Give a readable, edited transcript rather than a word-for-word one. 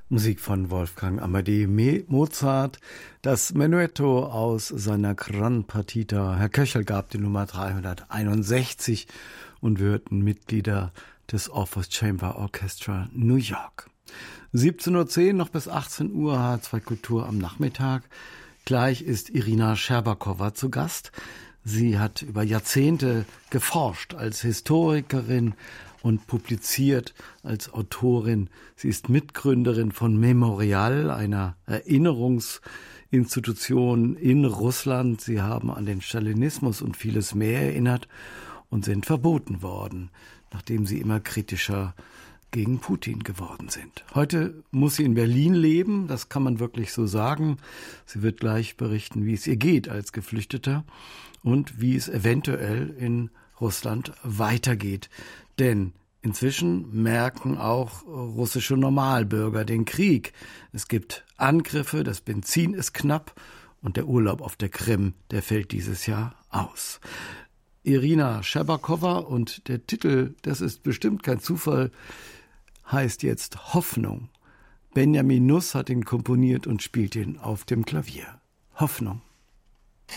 Musik von Wolfgang Amadeus Mozart, das Menuetto aus seiner Gran Partita. Herr Köchel gab die Nummer 361 und wir hörten Mitglieder des Orpheus Chamber Orchestra New York. 17:10 Uhr noch bis 18 Uhr H2 Kultur am Nachmittag. Gleich ist Irina Scherbakowa zu Gast. Sie hat über Jahrzehnte geforscht als Historikerin und publiziert als Autorin. Sie ist Mitgründerin von Memorial, einer Erinnerungsinstitution in Russland. Sie haben an den Stalinismus und vieles mehr erinnert und sind verboten worden, nachdem sie immer kritischer gegen Putin geworden sind. Heute muss sie in Berlin leben, das kann man wirklich so sagen. Sie wird gleich berichten, wie es ihr geht als Geflüchteter und wie es eventuell in Russland weitergeht. Denn inzwischen merken auch russische Normalbürger den Krieg. Es gibt Angriffe, das Benzin ist knapp und der Urlaub auf der Krim, der fällt dieses Jahr aus. Irina Scherbakowa und der Titel, das ist bestimmt kein Zufall, heißt jetzt Hoffnung. Benjamin Nuss hat ihn komponiert und spielt ihn auf dem Klavier. Hoffnung.